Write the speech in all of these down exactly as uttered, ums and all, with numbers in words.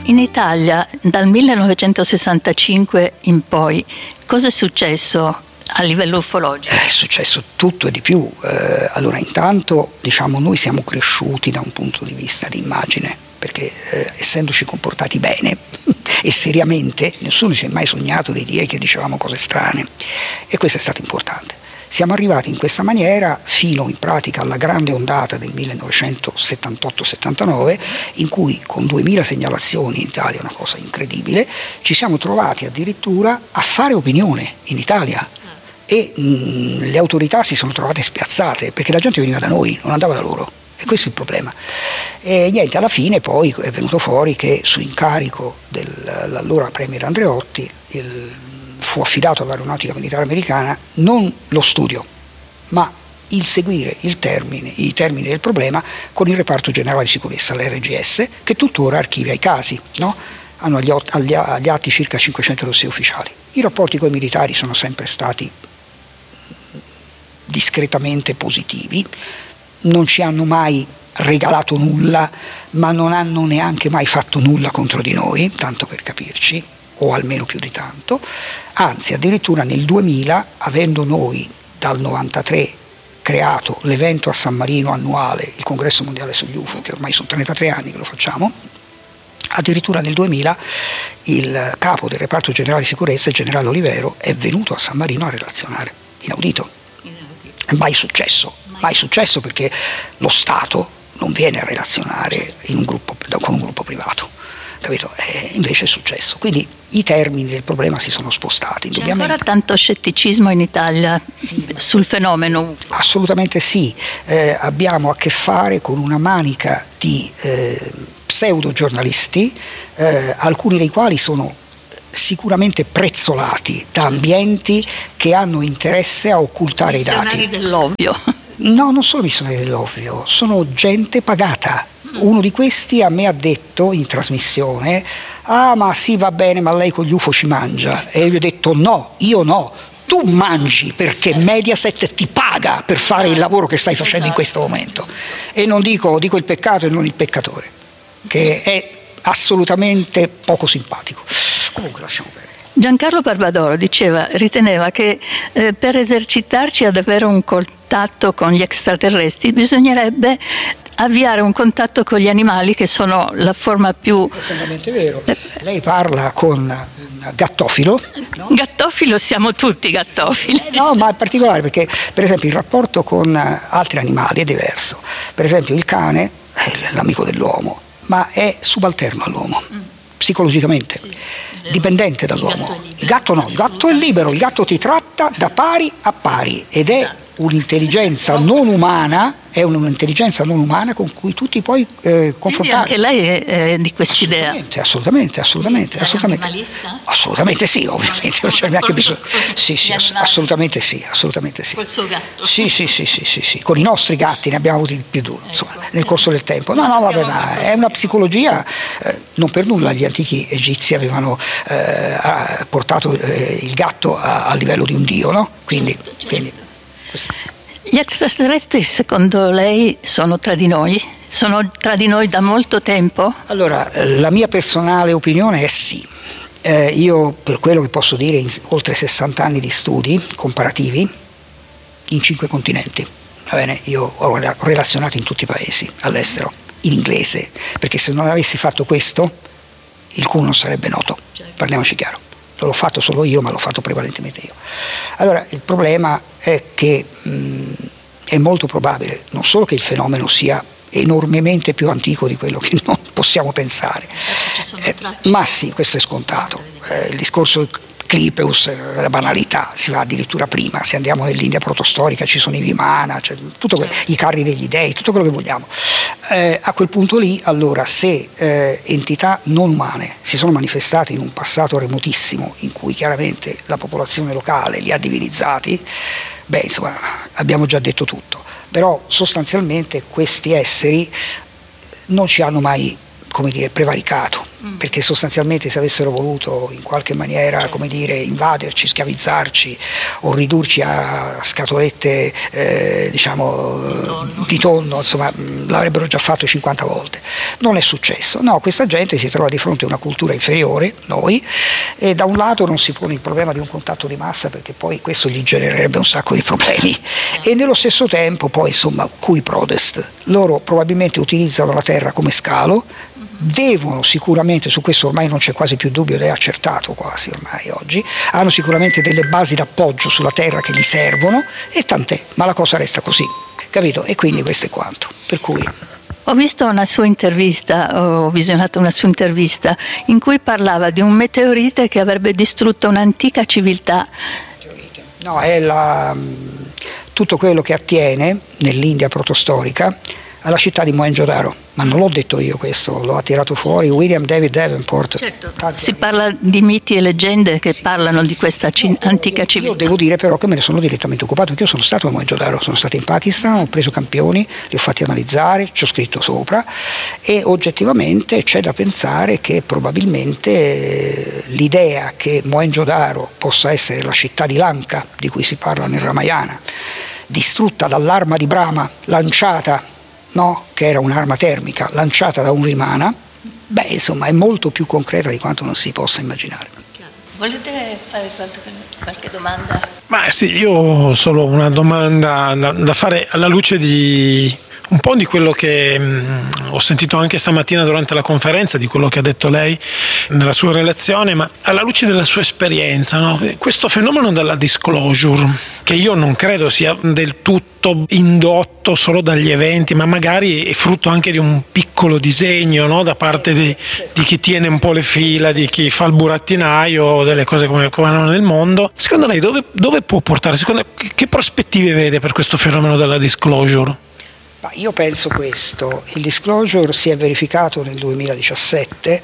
In Italia, dal millenovecentosessantacinque in poi, cosa è successo a livello ufologico? È successo tutto e di più. Eh, allora, intanto, diciamo, noi siamo cresciuti da un punto di vista di immagine, perché eh, essendoci comportati bene e seriamente, nessuno si è mai sognato di dire che dicevamo cose strane, e questo è stato importante. Siamo arrivati in questa maniera fino in pratica alla grande ondata del millenovecentosettantotto settantanove, in cui con duemila segnalazioni in Italia, una cosa incredibile, ci siamo trovati addirittura a fare opinione in Italia, e mh, le autorità si sono trovate spiazzate perché la gente veniva da noi, non andava da loro, e questo è il problema. E niente, alla fine poi è venuto fuori che su incarico dell'allora premier Andreotti il fu affidato all'Aeronautica Militare Americana non lo studio, ma il seguire il termine, i termini del problema con il Reparto Generale di Sicurezza, l'R G S, che tuttora archivia i casi, no? Hanno agli, agli, agli atti circa cinquecento dossier ufficiali. I rapporti con i militari sono sempre stati discretamente positivi, non ci hanno mai regalato nulla, ma non hanno neanche mai fatto nulla contro di noi, tanto per capirci, o almeno più di tanto. Anzi, addirittura nel duemila, avendo noi dal novantatré creato l'evento a San Marino annuale, il Congresso Mondiale sugli U F O, che ormai sono trentatré anni che lo facciamo, addirittura nel duemila il capo del Reparto Generale di Sicurezza, il generale Olivero, è venuto a San Marino a relazionare, inaudito. Mai successo, mai successo, perché lo Stato non viene a relazionare in un gruppo, con un gruppo privato, capito? E invece è successo. Quindi i termini del problema si sono spostati. C'è ancora tanto scetticismo in Italia, sì, sul fenomeno? Assolutamente sì. Eh, abbiamo a che fare con una manica di eh, pseudo giornalisti, eh, alcuni dei quali sono sicuramente prezzolati da ambienti che hanno interesse a occultare i dati. Missionari dell'ovvio. No, non sono missionari dell'ovvio, sono gente pagata. Uno di questi a me ha detto in trasmissione: ah, ma sì, va bene, ma lei con gli U F O ci mangia. E io gli ho detto: no, io no, tu mangi, perché Mediaset ti paga per fare il lavoro che stai facendo in questo momento. E non dico, dico il peccato e non il peccatore, che è assolutamente poco simpatico. Comunque lasciamo perdere. Giancarlo Barbadoro diceva, riteneva che eh, per esercitarci ad avere un contatto con gli extraterrestri bisognerebbe avviare un contatto con gli animali, che sono la forma più... Profondamente vero. Lei parla con Gattofilo. No? Gattofilo, siamo tutti gattofili. No, ma in particolare perché, per esempio, il rapporto con altri animali è diverso. Per esempio il cane è l'amico dell'uomo, ma è subalterno all'uomo, mm. psicologicamente. Sì. Dipendente dall'uomo. Il gatto no, il gatto è libero, il gatto ti tratta da pari a pari ed è un'intelligenza non umana, è un'intelligenza non umana con cui tu ti puoi eh, confrontare. Quindi anche lei è, è di quest'idea? Assolutamente, assolutamente, assolutamente. assolutamente. Animalista? Assolutamente sì, ovviamente, non c'è neanche bisogno. Sì, sì, ass- assolutamente sì, assolutamente sì. Col suo gatto? Sì, sì, sì, sì, sì, sì. Con i nostri gatti ne abbiamo avuti di più duro, insomma, nel corso del tempo. No, no, vabbè, ma è una psicologia, eh, non per nulla gli antichi egizi avevano eh, portato eh, il gatto a, a livello di un dio, no? Quindi, certo, certo. quindi Gli extraterrestri, secondo lei, sono tra di noi? Sono tra di noi da molto tempo? Allora, la mia personale opinione è sì. Eh, io, per quello che posso dire, in oltre sessanta anni di studi comparativi in cinque continenti, va bene? Io ho relazionato in tutti i paesi all'estero, in inglese, perché se non avessi fatto questo il Q non sarebbe noto, parliamoci chiaro. Non l'ho fatto solo io, ma l'ho fatto prevalentemente io. Allora, il problema è che mh, è molto probabile non solo che il fenomeno sia enormemente più antico di quello che non possiamo pensare, eh, ma sì, questo è scontato. Eh, il discorso Clipeus, la banalità, si va addirittura prima. Se andiamo nell'India protostorica ci sono i Vimana, cioè tutto que- i carri degli dei, tutto quello che vogliamo. Eh, a quel punto lì, allora, se eh, entità non umane si sono manifestate in un passato remotissimo, in cui chiaramente la popolazione locale li ha divinizzati, beh, insomma, abbiamo già detto tutto. Però sostanzialmente questi esseri non ci hanno mai, come dire, prevaricato. perché sostanzialmente se avessero voluto in qualche maniera, come dire, invaderci, schiavizzarci o ridurci a scatolette eh, diciamo di tonno. di tonno, insomma l'avrebbero già fatto cinquanta volte. Non è successo. No, questa gente si trova di fronte a una cultura inferiore, noi, e da un lato non si pone il problema di un contatto di massa, perché poi questo gli genererebbe un sacco di problemi, e nello stesso tempo poi insomma cui prodest, loro probabilmente utilizzano la terra come scalo, devono sicuramente, su questo ormai non c'è quasi più dubbio ed è accertato quasi ormai oggi, hanno sicuramente delle basi d'appoggio sulla terra che gli servono, e tant'è, ma la cosa resta così, capito? E quindi questo è quanto, per cui... Ho visto una sua intervista, ho visionato una sua intervista in cui parlava di un meteorite che avrebbe distrutto un'antica civiltà. No, è la, tutto quello che attiene nell'India protostorica alla città di Mohenjo-Daro, ma non l'ho detto io questo, l'ho tirato fuori William David Davenport. Certo. Si parla di miti e leggende che sì, parlano di questa ci- antica civiltà. Io devo dire però che me ne sono direttamente occupato, perché io sono stato a Mohenjo-Daro, sono stato in Pakistan, ho preso campioni, li ho fatti analizzare, ci ho scritto sopra, e oggettivamente c'è da pensare che probabilmente eh, l'idea che Mohenjo-Daro possa essere la città di Lanka, di cui si parla nel Ramayana, distrutta dall'arma di Brahma, lanciata, no, che era un'arma termica lanciata da un Vimana, beh, insomma, è molto più concreta di quanto non si possa immaginare. Volete fare qualche, qualche domanda? Ma sì, io ho solo una domanda da, da fare alla luce di un po' di quello che mh, ho sentito anche stamattina durante la conferenza, di quello che ha detto lei nella sua relazione, ma alla luce della sua esperienza, no? Questo fenomeno della disclosure, che io non credo sia del tutto indotto solo dagli eventi, ma magari è frutto anche di un piccolo disegno, no? Da parte di, di chi tiene un po' le fila, di chi fa il burattinaio, delle cose come, come vanno nel mondo. Secondo lei dove, dove può portare? Secondo lei, che prospettive vede per questo fenomeno della disclosure? Ma io penso questo, il disclosure si è verificato nel duemiladiciassette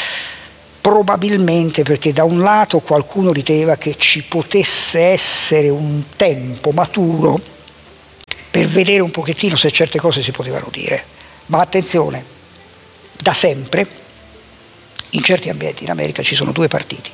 probabilmente perché da un lato qualcuno riteneva che ci potesse essere un tempo maturo per vedere un pochettino se certe cose si potevano dire, ma attenzione, da sempre in certi ambienti in America ci sono due partiti,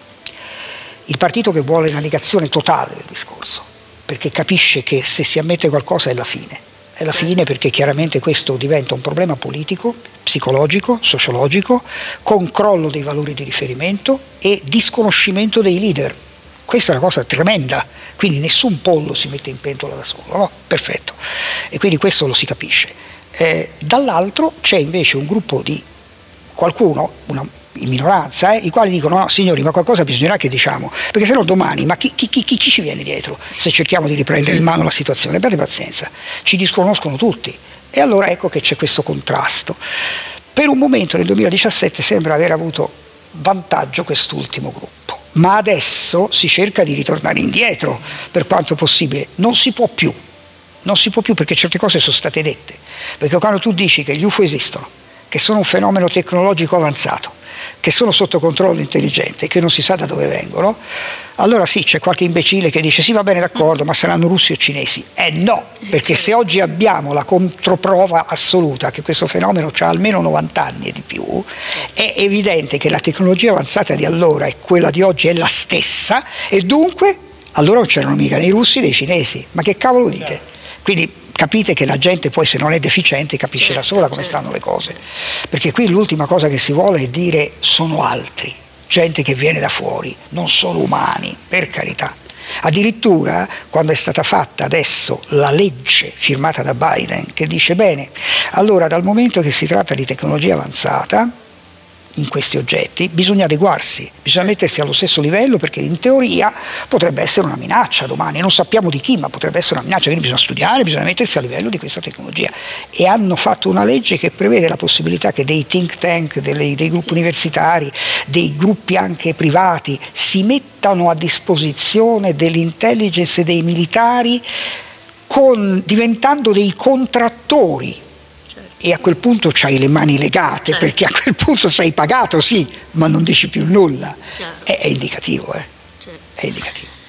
il partito che vuole la negazione totale del discorso, perché capisce che se si ammette qualcosa è la fine. È la fine, perché chiaramente questo diventa un problema politico, psicologico, sociologico, con crollo dei valori di riferimento e disconoscimento dei leader. Questa è una cosa tremenda, quindi nessun pollo si mette in pentola da solo, no? Perfetto. E quindi questo lo si capisce. Eh, dall'altro c'è invece un gruppo di qualcuno, una in minoranza, eh, i quali dicono no signori, ma qualcosa bisognerà che diciamo, perché se no domani ma chi, chi, chi, chi ci viene dietro se cerchiamo di riprendere in mano la situazione? Abbiate pazienza, ci disconoscono tutti, e allora ecco che c'è questo contrasto. Per un momento nel duemiladiciassette sembra aver avuto vantaggio quest'ultimo gruppo, ma adesso si cerca di ritornare indietro per quanto possibile. Non si può più, non si può più, perché certe cose sono state dette, perché quando tu dici che gli U F O esistono, che sono un fenomeno tecnologico avanzato, che sono sotto controllo intelligente, che non si sa da dove vengono, allora sì, c'è qualche imbecille che dice sì, va bene, d'accordo, ma saranno russi o cinesi. Eh no, perché se oggi abbiamo la controprova assoluta che questo fenomeno ha almeno novanta anni e di più, è evidente che la tecnologia avanzata di allora e quella di oggi è la stessa, e dunque allora non c'erano mica né i russi né i cinesi. Ma che cavolo dite? Quindi capite che la gente poi, se non è deficiente, capisce da sola come stanno le cose, perché qui l'ultima cosa che si vuole è dire sono altri, gente che viene da fuori, non sono umani, per carità. Addirittura quando è stata fatta adesso la legge firmata da Biden che dice bene, allora dal momento che si tratta di tecnologia avanzata in questi oggetti bisogna adeguarsi, bisogna mettersi allo stesso livello, perché in teoria potrebbe essere una minaccia domani, non sappiamo di chi, ma potrebbe essere una minaccia, quindi bisogna studiare, bisogna mettersi a livello di questa tecnologia. E hanno fatto una legge che prevede la possibilità che dei think tank, dei, dei gruppi universitari, dei gruppi anche privati si mettano a disposizione dell'intelligence e dei militari, con, diventando dei contrattori. E a quel punto c'hai le mani legate, certo, perché a quel punto sei pagato, sì, ma non dici più nulla. È, è indicativo, eh? Certo. È indicativo.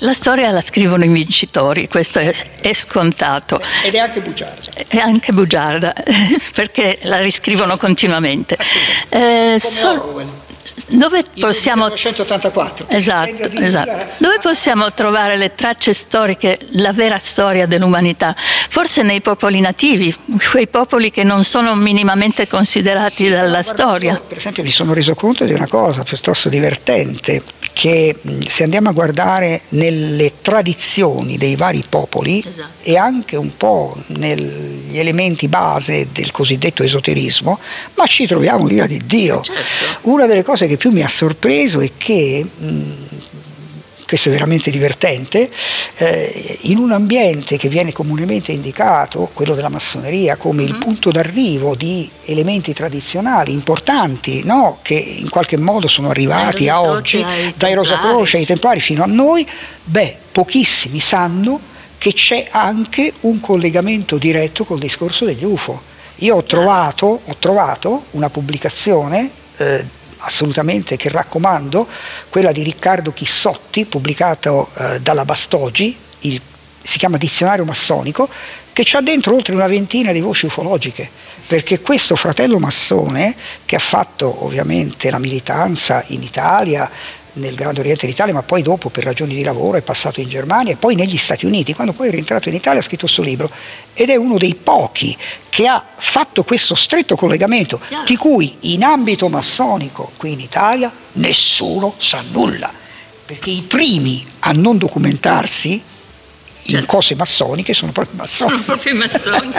La storia la scrivono i vincitori, questo è, è scontato. Ed è anche bugiarda. È anche bugiarda, perché la riscrivono continuamente. Ah, eh, Come sol- Orwell. Dove possiamo, millenovecentottantaquattro. esatto, esatto. Dove possiamo trovare le tracce storiche, la vera storia dell'umanità? Forse nei popoli nativi, quei popoli che non sono minimamente considerati sì, dalla guarda, storia. Io, per esempio, mi sono reso conto di una cosa piuttosto divertente, che se andiamo a guardare nelle tradizioni dei vari popoli, esatto, e anche un po' negli elementi base del cosiddetto esoterismo, ma ci troviamo l'ira di Dio. Certo. Una delle cose che più mi ha sorpreso è che, mh, questo è veramente divertente, eh, in un ambiente che viene comunemente indicato, quello della massoneria, come mm-hmm. il punto d'arrivo di elementi tradizionali importanti, no? Che in qualche modo sono arrivati a oggi, dai Rosacroce ai Templari fino a noi, beh, pochissimi sanno che c'è anche un collegamento diretto col discorso degli U F O. Io ho trovato, ho trovato una pubblicazione eh, assolutamente che raccomando, quella di Riccardo Chissotti, pubblicato eh, dalla Bastogi, il, si chiama Dizionario Massonico, che c'ha dentro oltre una ventina di voci ufologiche, perché questo fratello massone, che ha fatto ovviamente la militanza in Italia, nel Grande Oriente d'Italia, ma poi dopo per ragioni di lavoro è passato in Germania e poi negli Stati Uniti, quando poi è rientrato in Italia ha scritto questo libro, ed è uno dei pochi che ha fatto questo stretto collegamento, di cui in ambito massonico qui in Italia nessuno sa nulla, perché i primi a non documentarsi in cose massoniche sono proprio massoni. Sono proprio massoni.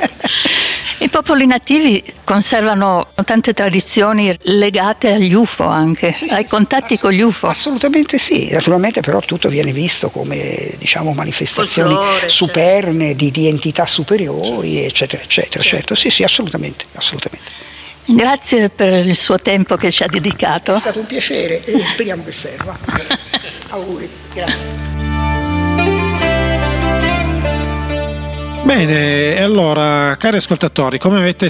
I popoli nativi conservano tante tradizioni legate agli U F O anche, sì, ai sì, contatti con gli U F O. Assolutamente sì, naturalmente però tutto viene visto come, diciamo, manifestazioni folklore, superne, certo, di, di entità superiori, eccetera, eccetera, certo, certo. Sì, sì, assolutamente, assolutamente. Grazie per il suo tempo che ci ha dedicato. È stato un piacere e speriamo che serva. Grazie. Auguri, grazie. Bene, e allora, cari ascoltatori, come avete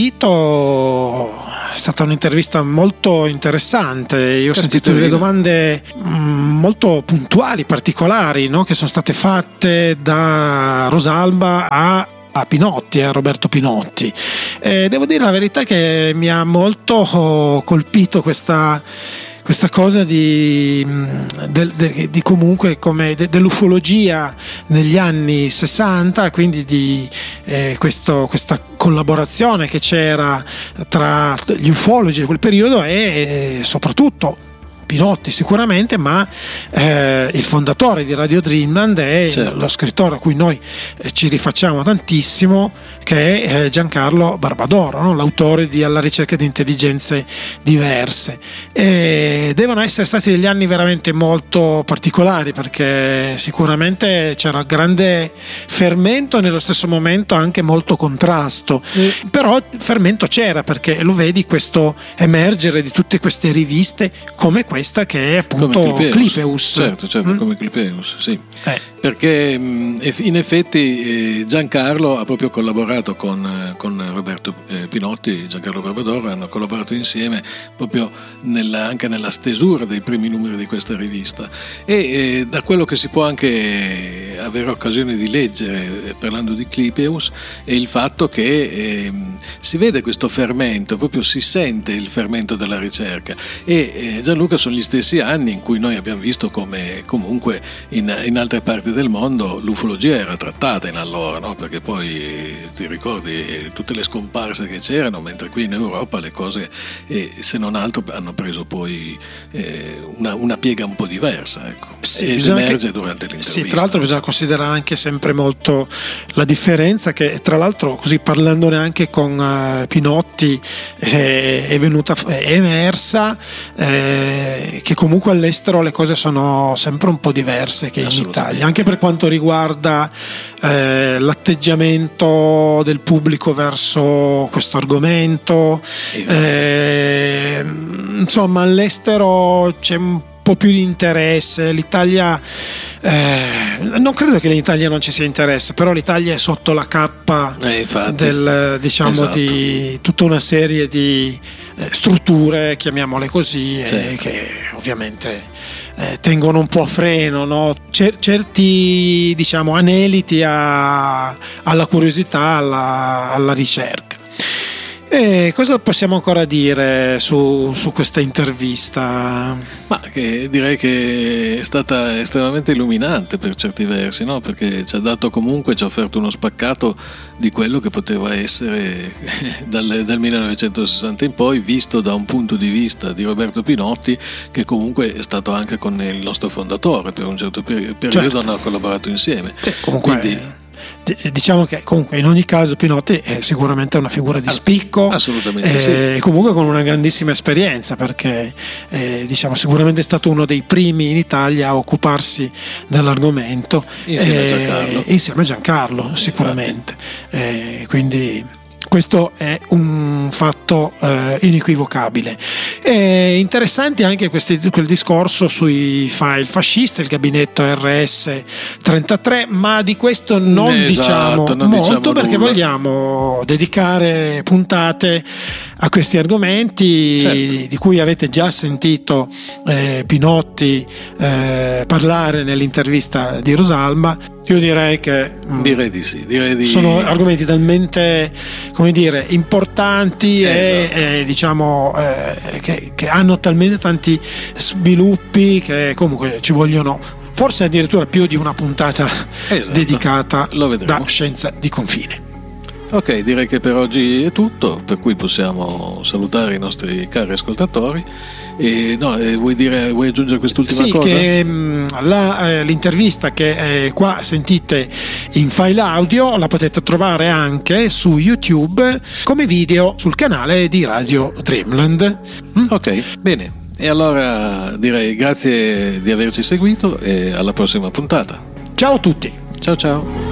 sentito è stata un'intervista molto interessante. Io ho sentito delle domande molto puntuali, particolari, no? Che sono state fatte da Rosalba a a Pinotti, a Roberto Pinotti. Eh, devo dire la verità che mi ha molto colpito questa questa cosa di, del, del, di comunque come de, dell'ufologia negli anni sessanta, quindi di eh, questo, questa collaborazione che c'era tra gli ufologi di quel periodo e, e soprattutto Pinotti sicuramente, ma eh, il fondatore di Radio Dreamland è, certo, lo scrittore a cui noi eh, ci rifacciamo tantissimo, che è eh, Giancarlo Barbadoro, no? L'autore di Alla ricerca di intelligenze diverse. E devono essere stati degli anni veramente molto particolari, perché sicuramente c'era grande fermento e nello stesso momento anche molto contrasto, mm. però fermento c'era, perché lo vedi questo emergere di tutte queste riviste come questa questa che è appunto come Clipeus. Clipeus. Certo, certo, mm? come Clipeus, sì. Eh. Perché in effetti Giancarlo ha proprio collaborato con, con Roberto Pinotti, Giancarlo Barbadoro, hanno collaborato insieme proprio nella, anche nella stesura dei primi numeri di questa rivista, e eh, da quello che si può anche avere occasione di leggere parlando di Clipeus è il fatto che eh, si vede questo fermento, proprio si sente il fermento della ricerca, e eh, Gianluca sono gli stessi anni in cui noi abbiamo visto come comunque in, in altre parti del mondo l'ufologia era trattata in allora, no? Perché poi ti ricordi tutte le scomparse che c'erano, mentre qui in Europa le cose eh, se non altro hanno preso poi eh, una, una piega un po' diversa, ecco. Sì, ed emerge che, durante l'intervista. Sì, tra l'altro bisogna considerare anche sempre molto la differenza che, tra l'altro, così parlandone anche con uh, Pinotti eh, è venuta è emersa eh, che comunque all'estero le cose sono sempre un po' diverse che in Italia, anche per quanto riguarda eh, l'atteggiamento del pubblico verso questo argomento. Eh, insomma, all'estero c'è un po' più di interesse. L'Italia eh, non credo che l'Italia non ci sia interesse, però l'Italia è sotto la cappa eh, del, diciamo, esatto, di tutta una serie di eh, strutture, chiamiamole così, certo. eh, che ovviamente eh, tengono un po' a freno, no? Cer- certi diciamo aneliti a, alla curiosità, alla, alla ricerca. E cosa possiamo ancora dire su, su questa intervista? Ma che direi che è stata estremamente illuminante per certi versi, no? Perché ci ha dato comunque, ci ha offerto uno spaccato di quello che poteva essere dal, dal millenovecentosessanta in poi, visto da un punto di vista di Roberto Pinotti, che comunque è stato anche con il nostro fondatore per un certo periodo, Certo. hanno collaborato insieme. Sì, comunque Quindi, diciamo che comunque in ogni caso Pinotti è sicuramente una figura di spicco, assolutamente eh, sì. e comunque con una grandissima esperienza, perché eh, diciamo sicuramente è stato uno dei primi in Italia a occuparsi dell'argomento Insieme a eh, Giancarlo. insieme a Giancarlo sicuramente, eh, quindi questo è un fatto eh, inequivocabile. È interessante anche questi, quel discorso sui file fascisti, il gabinetto R S trentatré, ma di questo non Esatto, diciamo non molto, diciamo perché nulla. vogliamo dedicare puntate a questi argomenti, Certo. di cui avete già sentito eh, Pinotti eh, parlare nell'intervista di Rosalba. Io direi che mh, Direi di sì, direi di... sono argomenti talmente, come dire, importanti Esatto. e, e diciamo eh, che, che hanno talmente tanti sviluppi che comunque ci vogliono forse addirittura più di una puntata Esatto. dedicata Lo vedremo. da Scienza di Confine. Ok, direi che per oggi è tutto, per cui possiamo salutare i nostri cari ascoltatori. E no, eh, vuoi dire, vuoi aggiungere quest'ultima Sì, cosa? che mh, la, eh, l'intervista che eh, qua sentite in file audio la potete trovare anche su YouTube come video sul canale di Radio Dreamland. Mm? Ok, bene. E allora direi grazie di averci seguito e alla prossima puntata. Ciao a tutti. Ciao ciao.